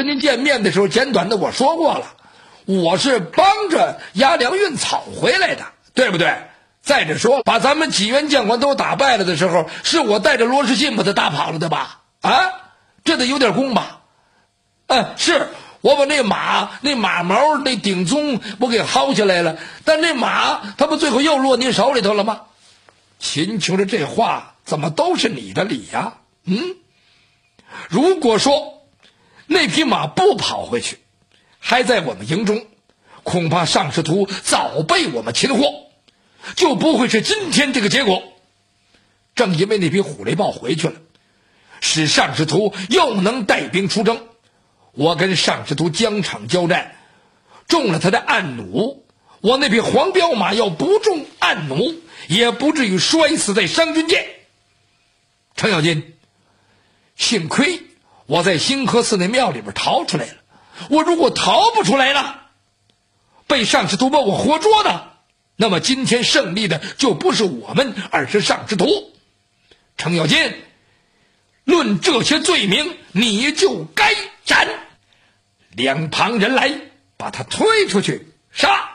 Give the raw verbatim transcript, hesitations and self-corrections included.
跟您见面的时候，简短的我说过了，我是帮着押粮运草回来的，对不对？再者说，把咱们几员将官都打败了的时候，是我带着罗士信把他打跑了的吧？啊，这得有点功吧？嗯，是我把那马那马毛那顶鬃我给薅下来了，但那马他不最后又落您手里头了吗？秦琼的这话怎么都是你的理呀？嗯，如果说那匹马不跑回去，还在我们营中，恐怕尚士图早被我们擒获，就不会是今天这个结果。正因为那匹虎雷豹回去了，使尚士图又能带兵出征，我跟尚士图疆场交战，中了他的暗弩，我那匹黄骠马要不中暗弩，也不至于摔死在商君界。程咬金，幸亏我在兴和寺那庙里边逃出来了，我如果逃不出来了，被尚士图把我活捉的，那么今天胜利的就不是我们，而是尚士图。程咬金，论这些罪名，你就该斩。两旁人来，把他推出去杀。